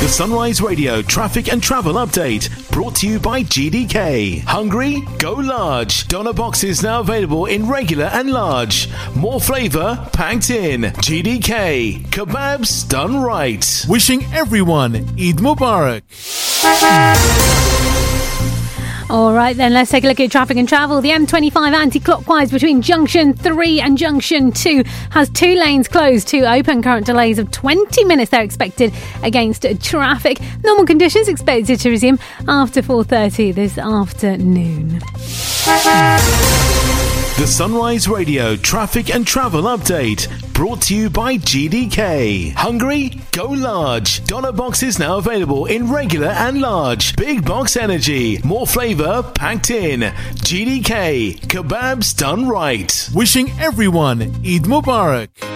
The Sunrise Radio traffic and travel update brought to you by GDK. Hungry? Go large. Doner boxes now available in regular and large. More flavour packed in. GDK. Kebabs done right. Wishing everyone Eid Mubarak. All right, then let's take a look at traffic and travel. The M25 anti-clockwise between Junction 3 and Junction 2 has 2 lanes closed, 2 open. Current delays of 20 minutes are expected against traffic. Normal conditions expected to resume after 4:30 this afternoon. The Sunrise Radio traffic and travel update brought to you by GDK. Hungry? Go large. Doner boxes now available in regular and large. Big box energy. More flavour packed in. GDK. Kebabs done right. Wishing everyone Eid Mubarak.